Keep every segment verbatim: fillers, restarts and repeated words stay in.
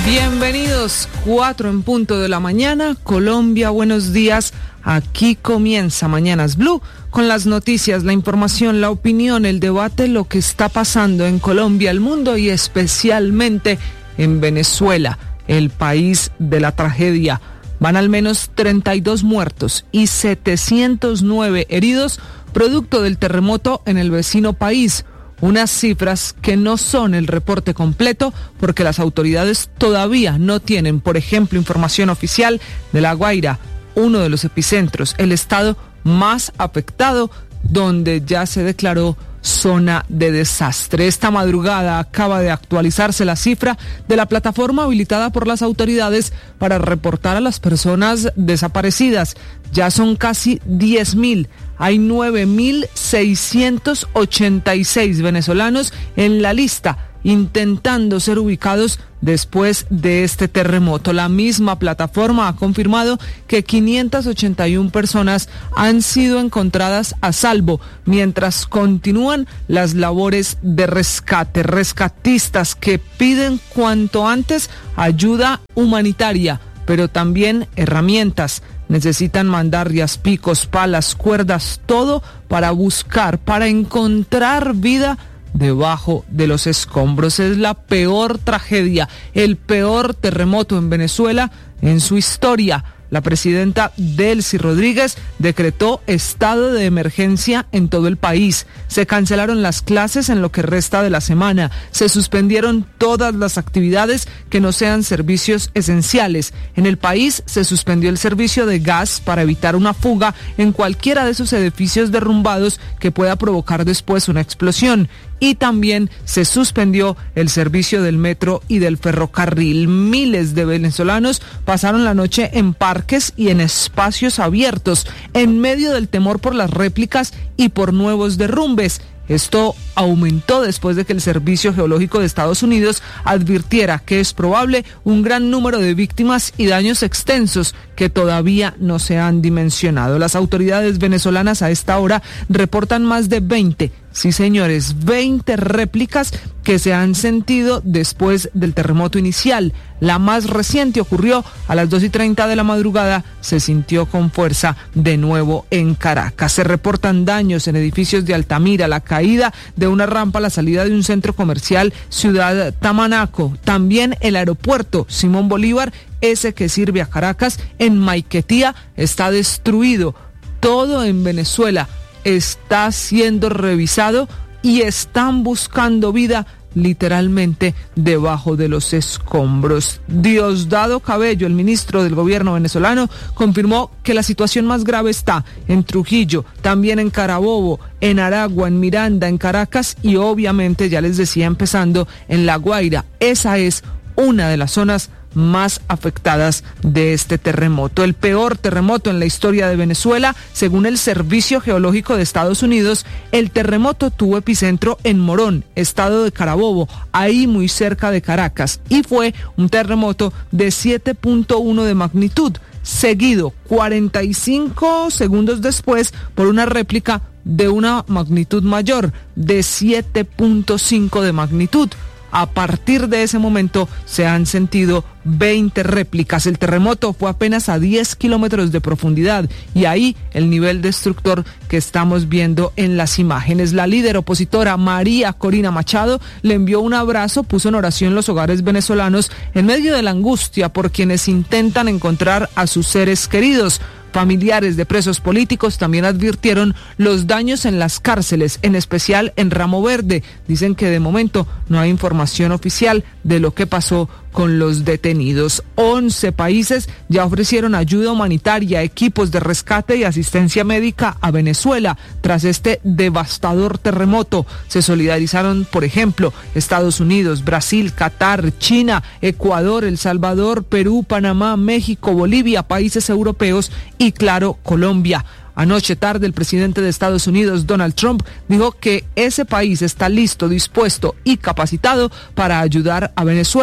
Bienvenidos, cuatro en punto de la mañana, Colombia, buenos días. Aquí comienza Mañanas Blue con las noticias, la información, la opinión, el debate, lo que está pasando en Colombia, el mundo y especialmente en Venezuela, el país de la tragedia. Van al menos treinta y dos muertos y setecientos nueve heridos producto del terremoto en el vecino país. Unas cifras que no son el reporte completo porque las autoridades todavía no tienen, por ejemplo, información oficial de La Guaira, uno de los epicentros, el estado más afectado, donde ya se declaró zona de desastre. Esta madrugada acaba de actualizarse la cifra de la plataforma habilitada por las autoridades para reportar a las personas desaparecidas. Ya son casi diez mil. Hay nueve mil seiscientos ochenta y seis venezolanos en la lista intentando ser ubicados después de este terremoto. La misma plataforma ha confirmado que quinientas ochenta y una personas han sido encontradas a salvo, mientras continúan las labores de rescate. Rescatistas que piden cuanto antes ayuda humanitaria, pero también herramientas. Necesitan mandarrias, picos, palas, cuerdas, todo para buscar, para encontrar vida debajo de los escombros. Es la peor tragedia, el peor terremoto en Venezuela en su historia. La presidenta Delcy Rodríguez decretó estado de emergencia en todo el país. Se cancelaron las clases en lo que resta de la semana. Se suspendieron todas las actividades que no sean servicios esenciales. En el país se suspendió el servicio de gas para evitar una fuga en cualquiera de esos edificios derrumbados que pueda provocar después una explosión. Y también se suspendió el servicio del metro y del ferrocarril. Miles de venezolanos pasaron la noche en parques y en espacios abiertos, en medio del temor por las réplicas y por nuevos derrumbes. Esto aumentó después de que el Servicio Geológico de Estados Unidos advirtiera que es probable un gran número de víctimas y daños extensos que todavía no se han dimensionado. Las autoridades venezolanas a esta hora reportan más de veinte, sí señores, veinte réplicas que se han sentido después del terremoto inicial. La más reciente ocurrió a las dos y treinta de la madrugada, se sintió con fuerza de nuevo en Caracas. Se reportan daños en edificios de Altamira, la caída de una rampa a la salida de un centro comercial Ciudad Tamanaco, también el aeropuerto Simón Bolívar, ese que sirve a Caracas, en Maiquetía, está destruido. Todo en Venezuela está siendo revisado y están buscando vida literalmente debajo de los escombros. Diosdado Cabello, el ministro del gobierno venezolano, confirmó que la situación más grave está en Trujillo, también en Carabobo, en Aragua, en Miranda, en Caracas y obviamente, ya les decía, empezando en La Guaira. Esa es una de las zonas más afectadas de este terremoto. El peor terremoto en la historia de Venezuela, según el Servicio Geológico de Estados Unidos. El terremoto tuvo epicentro en Morón, estado de Carabobo, ahí muy cerca de Caracas, y fue un terremoto de siete punto uno de magnitud, seguido cuarenta y cinco segundos después por una réplica de una magnitud mayor, de siete punto cinco de magnitud. A partir de ese momento se han sentido veinte réplicas. El terremoto fue apenas a diez kilómetros de profundidad y ahí el nivel destructor que estamos viendo en las imágenes. La líder opositora María Corina Machado le envió un abrazo, puso en oración los hogares venezolanos en medio de la angustia por quienes intentan encontrar a sus seres queridos. Familiares de presos políticos también advirtieron los daños en las cárceles, en especial en Ramo Verde. Dicen que de momento no hay información oficial de lo que pasó con los detenidos. once países ya ofrecieron ayuda humanitaria, equipos de rescate y asistencia médica a Venezuela tras este devastador terremoto. Se solidarizaron, por ejemplo, Estados Unidos, Brasil, Qatar, China, Ecuador, El Salvador, Perú, Panamá, México, Bolivia, países europeos y, claro, Colombia. Anoche tarde, el presidente de Estados Unidos, Donald Trump, dijo que ese país está listo, dispuesto y capacitado para ayudar a Venezuela.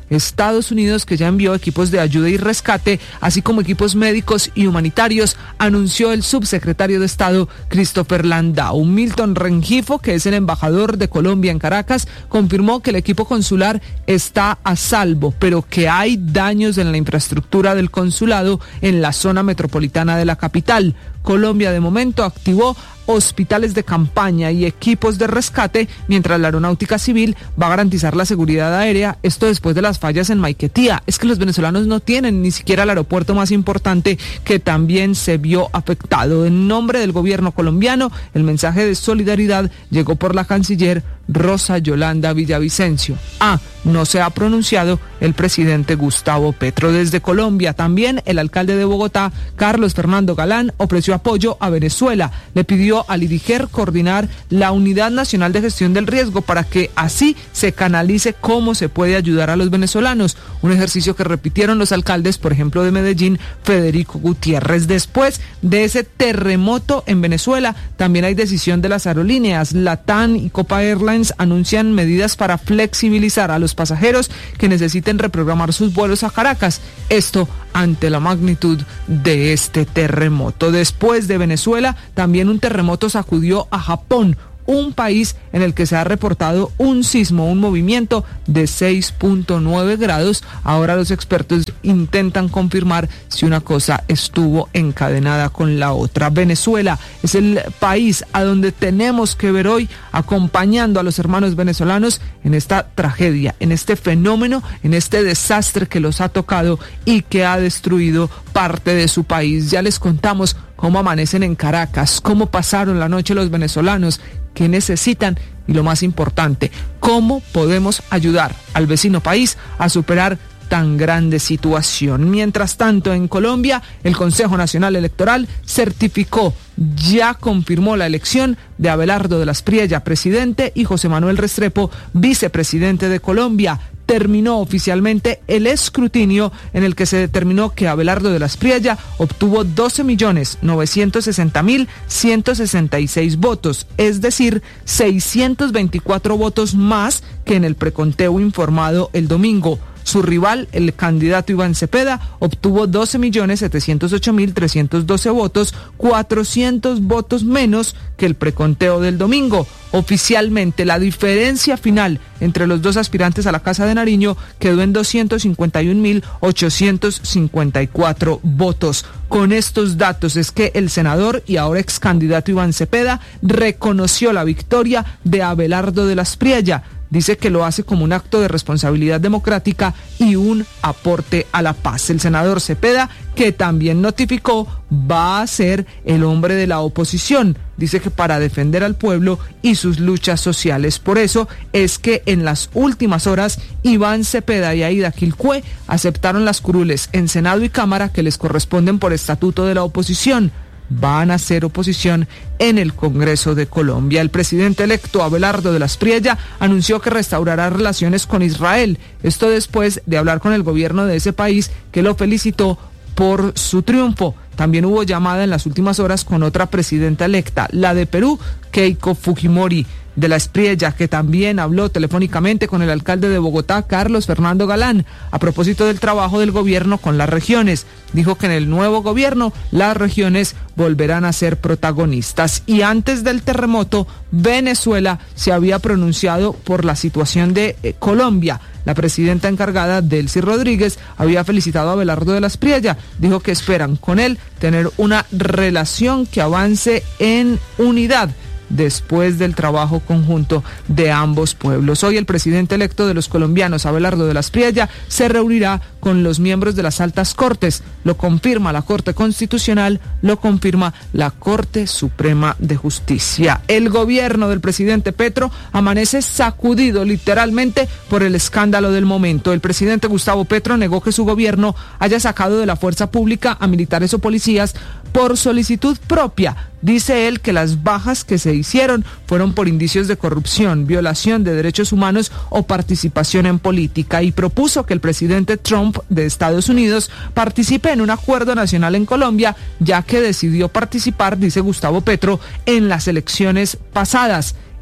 Estados Unidos, que ya envió equipos de ayuda y rescate, así como equipos médicos y humanitarios, anunció el subsecretario de Estado Christopher Landau. Milton Rengifo, que es el embajador de Colombia en Caracas, confirmó que el equipo consular está a salvo, pero que hay daños en la infraestructura del consulado en la zona metropolitana de la capital. Colombia de momento activó hospitales de campaña y equipos de rescate, mientras la aeronáutica civil va a garantizar la seguridad aérea, esto después de las fallas en Maiquetía. Es que los venezolanos no tienen ni siquiera el aeropuerto más importante, que también se vio afectado. En nombre del gobierno colombiano, el mensaje de solidaridad llegó por la canciller Rosa Yolanda Villavicencio. Ah, no se ha pronunciado el presidente Gustavo Petro. Desde Colombia también el alcalde de Bogotá, Carlos Fernando Galán, ofreció apoyo a Venezuela. Le pidió al I D I G E R coordinar la Unidad Nacional de Gestión del Riesgo para que así se canalice cómo se puede ayudar a los venezolanos. Un ejercicio que repitieron los alcaldes, por ejemplo, de Medellín, Federico Gutiérrez. Después de ese terremoto en Venezuela, también hay decisión de las aerolíneas. LATAM y Copa Airlines anuncian medidas para flexibilizar a los pasajeros que necesiten reprogramar sus vuelos a Caracas. Esto ante la magnitud de este terremoto. Después de Venezuela, también un terremoto sacudió a Japón, un país en el que se ha reportado un sismo, un movimiento de seis punto nueve grados. Ahora los expertos intentan confirmar si una cosa estuvo encadenada con la otra. Venezuela es el país a donde tenemos que ver hoy, acompañando a los hermanos venezolanos en esta tragedia, en este fenómeno, en este desastre que los ha tocado y que ha destruido parte de su país. Ya les contamos cómo amanecen en Caracas, cómo pasaron la noche los venezolanos, qué necesitan y, lo más importante, cómo podemos ayudar al vecino país a superar tan grande situación. Mientras tanto, en Colombia, el Consejo Nacional Electoral certificó, ya confirmó la elección de Abelardo de las Priella, presidente, y José Manuel Restrepo, vicepresidente de Colombia. Terminó oficialmente el escrutinio, en el que se determinó que Abelardo de las Priella obtuvo doce millones novecientos sesenta mil ciento sesenta y seis votos, es decir, seiscientos veinticuatro votos más que en el preconteo informado el domingo. Su rival, el candidato Iván Cepeda, obtuvo doce millones setecientos ocho mil trescientos doce votos, cuatrocientos votos menos que el preconteo del domingo. Oficialmente, la diferencia final entre los dos aspirantes a la Casa de Nariño quedó en doscientos cincuenta y un mil ochocientos cincuenta y cuatro votos. Con estos datos es que el senador y ahora ex candidato Iván Cepeda reconoció la victoria de Abelardo de las Priella. Dice que lo hace como un acto de responsabilidad democrática y un aporte a la paz. El senador Cepeda, que también notificó, va a ser el hombre de la oposición. Dice que para defender al pueblo y sus luchas sociales. Por eso es que en las últimas horas, Iván Cepeda y Aida Quilcue aceptaron las curules en Senado y Cámara que les corresponden por estatuto de la oposición. Van a hacer oposición en el Congreso de Colombia. El presidente electo Abelardo de las Priella anunció que restaurará relaciones con Israel. Esto después de hablar con el gobierno de ese país, que lo felicitó por su triunfo. También hubo llamada en las últimas horas con otra presidenta electa, la de Perú, Keiko Fujimori de las Priella, que también habló telefónicamente con el alcalde de Bogotá, Carlos Fernando Galán, a propósito del trabajo del gobierno con las regiones. Dijo que en el nuevo gobierno las regiones volverán a ser protagonistas. Y antes del terremoto, Venezuela se había pronunciado por la situación de eh, Colombia. La presidenta encargada, Delcy Rodríguez, había felicitado a Abelardo de las Priella. Dijo que esperan con él tener una relación que avance en unidad después del trabajo conjunto de ambos pueblos. Hoy el presidente electo de los colombianos, Abelardo de las Priella, se reunirá con los miembros de las altas cortes. Lo confirma la Corte Constitucional, lo confirma la Corte Suprema de Justicia. El gobierno del presidente Petro amanece sacudido literalmente por el escándalo del momento. El presidente Gustavo Petro negó que su gobierno haya sacado de la fuerza pública a militares o policías por solicitud propia. Dice él que las bajas que se hicieron fueron por indicios de corrupción, violación de derechos humanos o participación en política, y propuso que el presidente Trump de Estados Unidos participe en un acuerdo nacional en Colombia, ya que decidió participar, dice Gustavo Petro, en las elecciones pasadas.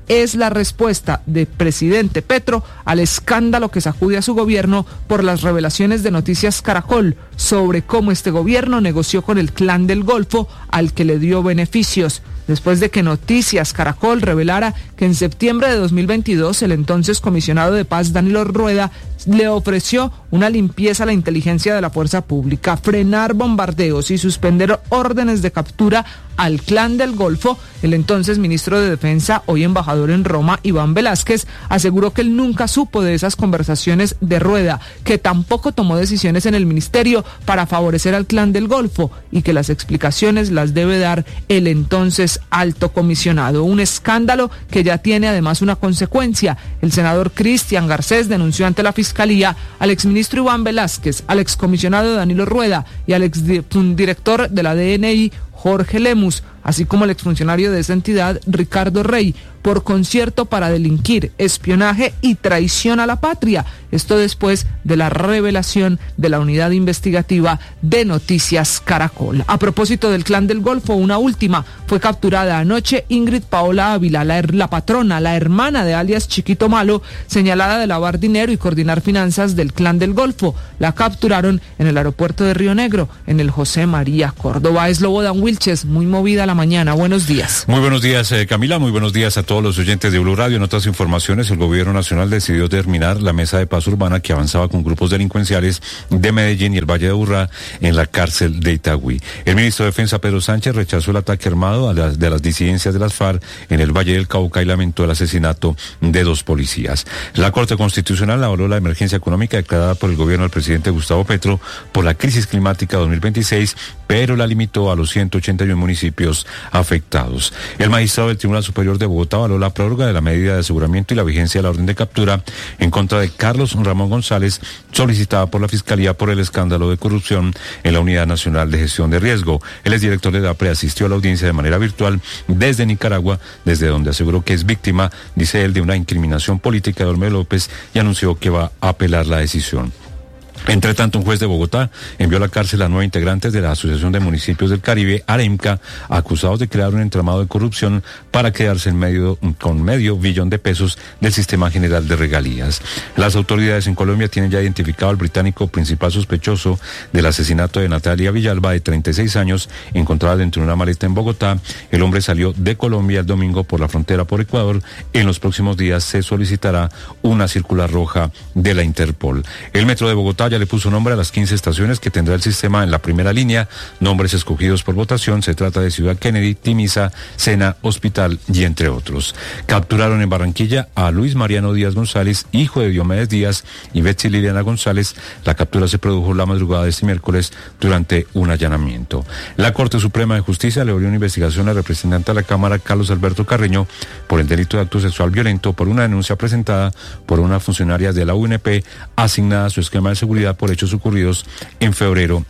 es la respuesta del presidente Petro al escándalo que sacude a su gobierno por las revelaciones de Noticias Caracol sobre cómo este gobierno negoció con el Clan del Golfo al que le dio beneficios. Después de que Noticias Caracol revelara que en septiembre de dos mil veintidós el entonces comisionado de paz Danilo Rueda le ofreció una limpieza a la inteligencia de la fuerza pública, frenar bombardeos y suspender órdenes de captura al Clan del Golfo, el entonces ministro de Defensa, hoy embajador en Roma, Iván Velásquez, aseguró que él nunca supo de esas conversaciones de Rueda, que tampoco tomó decisiones en el ministerio para favorecer al Clan del Golfo y que las explicaciones las debe dar el entonces alto comisionado. Un escándalo que ya tiene además una consecuencia. El senador Cristian Garcés denunció ante la Fiscalía al exministro Iván Velásquez, al excomisionado Danilo Rueda y al exdirector de la D N I, Jorge Lemus, así como el exfuncionario de esa entidad, Ricardo Rey, por concierto para delinquir, espionaje y traición a la patria. Esto después de la revelación de la unidad investigativa de Noticias Caracol. A propósito del Clan del Golfo, una última, fue capturada anoche Ingrid Paola Ávila, la, la patrona, la hermana de alias Chiquito Malo, señalada de lavar dinero y coordinar finanzas del Clan del Golfo. La capturaron en el aeropuerto de Río Negro, en el José María Córdoba. Es Lobodan Wilches, muy movida la mañana. Buenos días. Muy buenos días, eh, Camila. Muy buenos días a todos los oyentes de Blue Radio. En otras informaciones, el gobierno nacional decidió terminar la mesa de paz urbana que avanzaba con grupos delincuenciales de Medellín y el Valle de Aburrá en la cárcel de Itagüí. El ministro de Defensa, Pedro Sánchez, rechazó el ataque armado a las, de las disidencias de las FARC en el Valle del Cauca y lamentó el asesinato de dos policías. La Corte Constitucional avaló la emergencia económica declarada por el gobierno del presidente Gustavo Petro por la crisis climática dos mil veintiséis, pero la limitó a los ciento ochenta y uno municipios afectados. El magistrado del Tribunal Superior de Bogotá avaló la prórroga de la medida de aseguramiento y la vigencia de la orden de captura en contra de Carlos Ramón González, solicitada por la Fiscalía por el escándalo de corrupción en la Unidad Nacional de Gestión de Riesgo. El exdirector de DAPRE asistió a la audiencia de manera virtual desde Nicaragua, desde donde aseguró que es víctima, dice él, de una incriminación política de Olmedo López y anunció que va a apelar la decisión. Entre tanto, un juez de Bogotá envió a la cárcel a nueve integrantes de la Asociación de Municipios del Caribe, AREMCA, acusados de crear un entramado de corrupción para quedarse en medio, con medio billón de pesos del Sistema General de Regalías. Las autoridades en Colombia tienen ya identificado al británico principal sospechoso del asesinato de Natalia Villalba, de treinta y seis años, encontrada dentro de una maleta en Bogotá. El hombre salió de Colombia el domingo por la frontera por Ecuador. En los próximos días se solicitará una circular roja de la Interpol. El Metro de Bogotá ya le puso nombre a las quince estaciones que tendrá el sistema en la primera línea, nombres escogidos por votación. Se trata de Ciudad Kennedy, Timisa, Sena, Hospital y entre otros. Capturaron en Barranquilla a Luis Mariano Díaz González, hijo de Diomedes Díaz y Betsy Liliana González. La captura se produjo la madrugada de este miércoles durante un allanamiento. La Corte Suprema de Justicia le abrió una investigación al representante de la Cámara, Carlos Alberto Carreño, por el delito de acto sexual violento por una denuncia presentada por una funcionaria de la U N P asignada a su esquema de seguridad por hechos ocurridos en febrero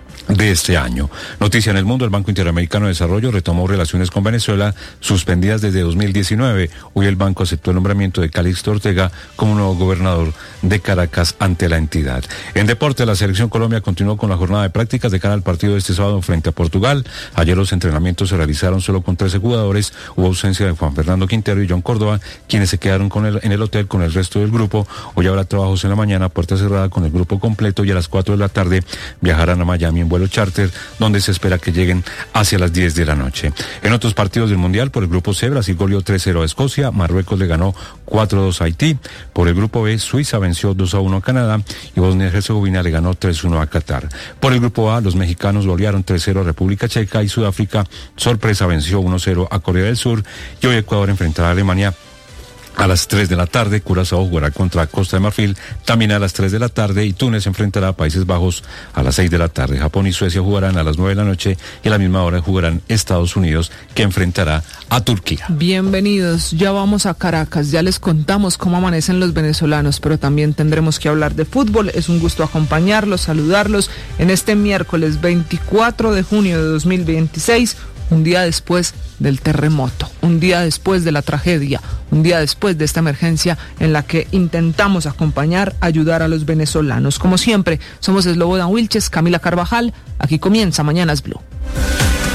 de este año. Noticia en el mundo: el Banco Interamericano de Desarrollo retomó relaciones con Venezuela suspendidas desde dos mil diecinueve. Hoy el banco aceptó el nombramiento de Calixto Ortega como nuevo gobernador de Caracas ante la entidad. En deporte, la Selección Colombia continuó con la jornada de prácticas de cara al partido de este sábado frente a Portugal. Ayer los entrenamientos se realizaron solo con trece jugadores. Hubo ausencia de Juan Fernando Quintero y John Córdoba, quienes se quedaron con el, en el hotel con el resto del grupo. Hoy habrá trabajos en la mañana, puerta cerrada con el grupo completo, y a las cuatro de la tarde viajarán a Miami en vuelo charter, donde se espera que lleguen hacia las diez de la noche. En otros partidos del Mundial, por el grupo C, Brasil goleó tres cero a Escocia, Marruecos le ganó cuatro dos a Haití. Por el grupo B, Suiza venció dos a uno a Canadá y Bosnia y Herzegovina le ganó tres uno a Qatar. Por el grupo A, los mexicanos golearon tres cero a República Checa y Sudáfrica, sorpresa, venció uno cero a Corea del Sur, y hoy Ecuador enfrentará a Alemania a las tres de la tarde. Curazao jugará contra Costa de Marfil también a las tres de la tarde, y Túnez enfrentará a Países Bajos a las seis de la tarde. Japón y Suecia jugarán a las nueve de la noche y a la misma hora jugarán Estados Unidos, que enfrentará a Turquía. Bienvenidos, ya vamos a Caracas, ya les contamos cómo amanecen los venezolanos, pero también tendremos que hablar de fútbol. Es un gusto acompañarlos, saludarlos en este miércoles veinticuatro de junio de dos mil veintiséis, un día después del terremoto, un día después de la tragedia, un día después de esta emergencia en la que intentamos acompañar, ayudar a los venezolanos. Como siempre, somos Slobodan Wilches, Camila Carvajal. Aquí comienza Mañanas Blue.